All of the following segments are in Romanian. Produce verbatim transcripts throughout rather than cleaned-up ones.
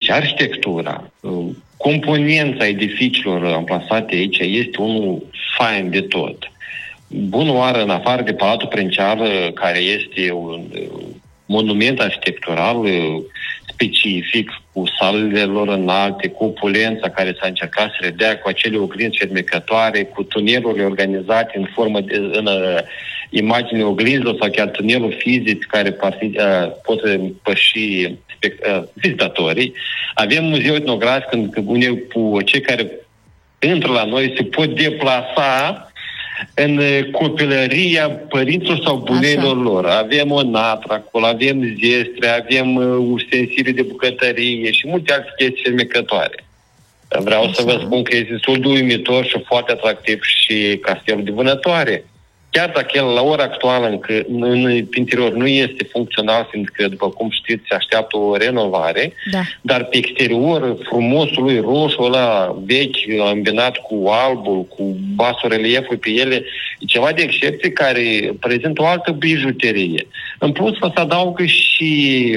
Deci arhitectura, componența edificiilor amplasate aici este unul fain de tot. Bună oară, în afară de Palatul Princeal, care este un monument arhitectural specific, cu salele lor înalte, cu opulența care s-a încercat să redea, cu acele oglinzi fermecătoare, cu tunelurile organizate în formă de în, uh, imagine oglinzilor sau chiar tunelul fizic care partic, uh, pot păși uh, vizitatorii. Avem muzeul etnografic unde cu cei care intră la noi se pot deplasa în copilăria părinților sau buneilor lor. Avem o natră acolo, avem zestre, avem ustensile de bucătărie și multe alte chestii fermecătoare. Vreau Așa. să vă spun că este destul de uimitor și foarte atractiv și Castelul de Vânătoare. Chiar dacă el la ora actuală încă în, în interior nu este funcțional, fiindcă, după cum știți, se așteaptă o renovare, da. dar pe exterior, frumosul lui roșu ăla vechi, îmbinat cu albul, cu basorelieful pe ele, e ceva de excepție care prezintă o altă bijuterie. În plus, vă să adaugă și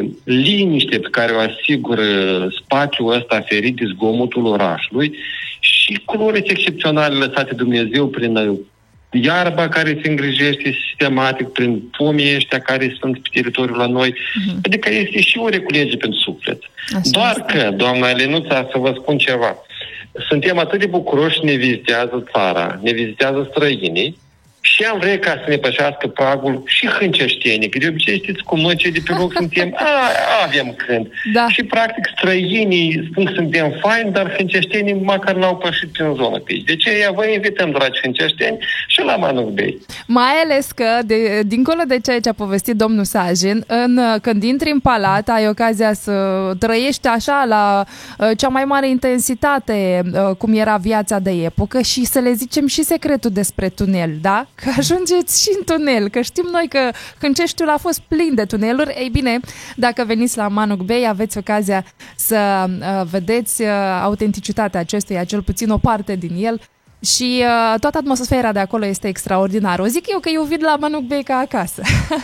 liniște pe care o asigură spațiul ăsta ferit de zgomotul orașului și culorile excepționale lăsate de Dumnezeu prin iarba care se îngrijește sistematic, prin pomii ăștia care sunt pe teritoriul la noi. Uh-huh. Adică este și o reculegere pentru suflet. Așa Doar este. că, doamna Elenuța, să vă spun ceva. Suntem atât de bucuroși, ne vizitează țara, ne vizitează străinii și am vrea ca să ne pășească pragul și hânceștenii, că de obicei știți cum noi cei de pe loc suntem, a, avem când. Da. Și practic străinii spun că suntem faini, dar hânceștenii măcar n-au pășit prin zonă pe aici. Deci aia vă invităm, dragi hânceșteni, și la Manuk Bey. Mai ales că, de, dincolo de ceea ce a povestit domnul Sajin, în, când intri în palat, ai ocazia să trăiești așa la uh, cea mai mare intensitate, uh, cum era viața de epocă, și să le zicem și secretul despre tunel, da? Că ajungeți și în tunel, că știm noi că Hânceștiul a fost plin de tuneluri. Ei bine, dacă veniți la Manuk Bey, aveți ocazia să uh, vedeți uh, autenticitatea acestuia, cel puțin o parte din el, și uh, toată atmosfera de acolo este extraordinară. O zic eu că eu vin la Manuk Bey ca acasă.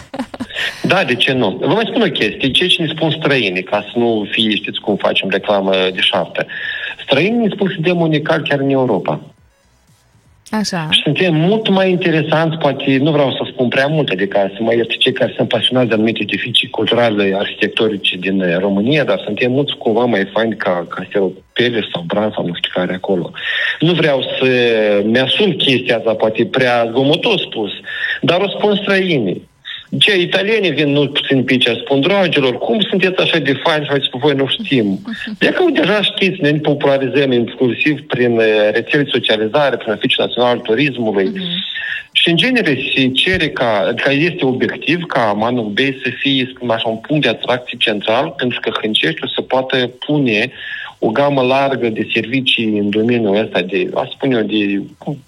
Da, de ce nu? Vă mai spun o chestie, ceea ce ne spun străinii, ca să nu fie, știți cum facem reclamă de șartă. Străinii ne spun că suntem unicali chiar în Europa. Așa. Și suntem mult mai interesanți, poate, nu vreau să spun prea mult, adică să mă ierte cei care sunt pasionați de anumite edificii culturale, arhitectonice din România, dar suntem mulți cumva mai faini ca Castelul Peleș sau Bran sau nu știu care acolo. Nu vreau să mi-asum chestia asta, poate prea zgomotos spus, dar o spun străinii. Ce italienii vin nu puțin pe aici, spun, dragilor, cum sunteți așa de faini și faceți pe voi, nu știm. De că deja știți, ne popularizăm inclusiv prin rețele de socializare, prin Oficiul Național al Turismului. Mm-hmm. Și în genere se cere ca, că este obiectiv ca Manuk Bey să fie, spun așa, un punct de atracție central, pentru că Hânceștiul să poată pune o gamă largă de servicii în domeniul ăsta de, aș spune eu, de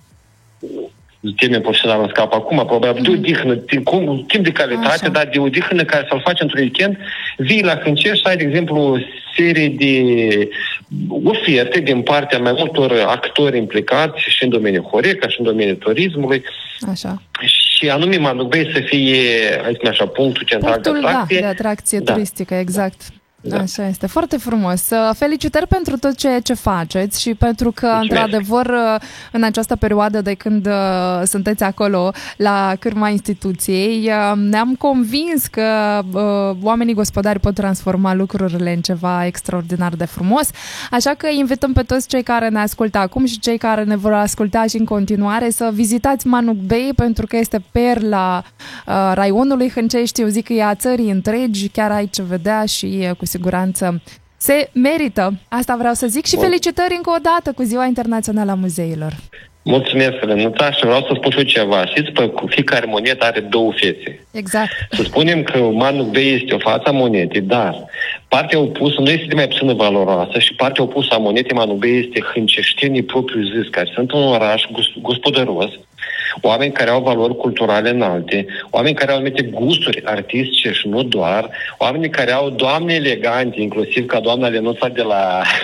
teme profesională în scap acum, probabil de odihnă, timp, timp de calitate, Așa. dar de odihnă care să-l faci într-un weekend, vii la Hâncești, ai, de exemplu, o serie de oferte din partea mai multor actori implicați și în domeniul Horeca, și în domeniul turismului. Așa. Și anume Manuk Bey să fie, hai să așa, punctul central punctul, de atracție. Da, de atracție da. turistică, exact. Da. Așa este, foarte frumos. Felicitări pentru tot ceea ce faceți și pentru că, Mulțumesc. într-adevăr, în această perioadă de când sunteți acolo la cârma instituției, ne-am convins că oamenii gospodari pot transforma lucrurile în ceva extraordinar de frumos. Așa că invităm pe toți cei care ne ascultă acum și cei care ne vor asculta și în continuare să vizitați Manuk Bey, pentru că este perla raionului Hâncești. Eu zic că e a țării întregi, chiar aici vedea și cu siguranță se merită. Asta vreau să zic și Bun. felicitări încă o dată cu Ziua Internațională a Muzeilor. Mulțumesc, Renuța, și vreau să spun și eu ceva. Știți, că fiecare monetă are două fețe. Exact. Să spunem că Manuk Bey este o față a monetei, dar partea opusă nu este de mai puțină valoroasă și partea opusă a monetei Manuk Bey este hânceștenii propriu zis, care sunt un oraș gospodăros, oameni care au valori culturale înalte, oameni care au anumite gusturi artistice și nu doar, oameni care au doamne elegante, inclusiv ca doamna Lenuța de la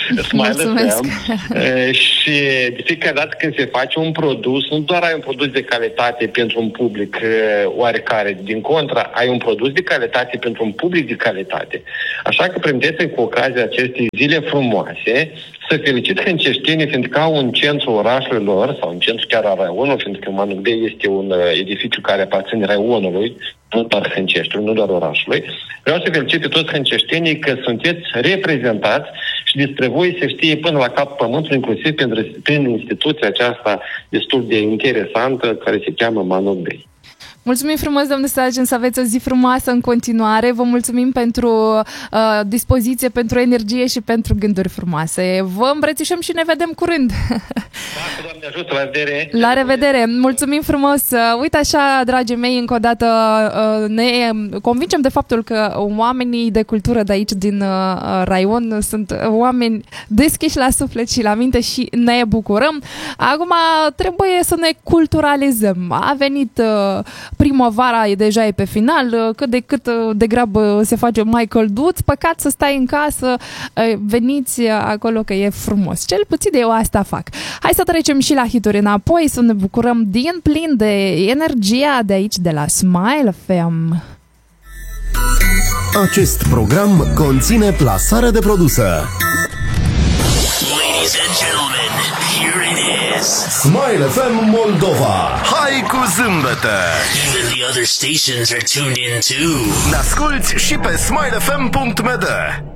Smile F M. Și de fiecare dată când se face un produs, nu doar ai un produs de calitate pentru un public oarecare, din contra, ai un produs de calitate pentru un public de calitate. Așa că permiteți cu ocazia acestei zile frumoase să felicit hânceștenii, fiindcă au un centru orașului lor, sau un centru chiar al raionului, fiindcă Manugdei este un edificiu care aparține raionului, nu doar Hânceștiului, nu doar orașului. Vreau să felicit pe toți hânceștenii că sunteți reprezentați și despre voi se știe până la cap pământul, inclusiv prin instituția aceasta destul de interesantă, care se cheamă Manugdei. Mulțumim frumos, domnul Sargent, să aveți o zi frumoasă în continuare. Vă mulțumim pentru uh, dispoziție, pentru energie și pentru gânduri frumoase. Vă îmbrățișăm și ne vedem curând. Da, Doamne ajută, la revedere! La revedere! Mulțumim frumos! Uite așa, dragii mei, încă o dată uh, ne convingem de faptul că oamenii de cultură de aici, din uh, raion, sunt oameni deschiși la suflet și la minte și ne bucurăm. Acum trebuie să ne culturalizăm. A venit uh, primăvara, e deja e pe final, cât de cât de grabă se face mai călduț, păcat să stai în casă, veniți acolo că e frumos. Cel puțin eu asta fac. Hai să trecem și la hituri înapoi, să ne bucurăm din plin de energia de aici, de la Smile F M. Acest program conține plasare de produse. Ladies and gentlemen, here it is. Smile F M Moldova. Hai cu zâmbete! Even the other stations are tuned in too. Ne asculți și pe smile f m punct m d.